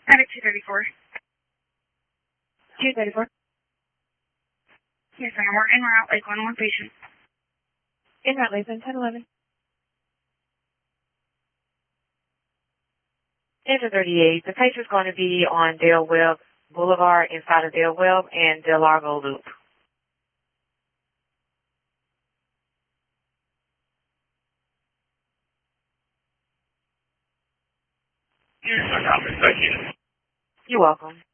At 234. 234. Yes, ma'am. We're en route, Lakeland, one patient. En route, Lakeland, 1011. Enter 38. The patient's going to be on Del Webb Boulevard inside of Del Webb and Del Largo Loop. Yes, I got it. Thank you. You're welcome.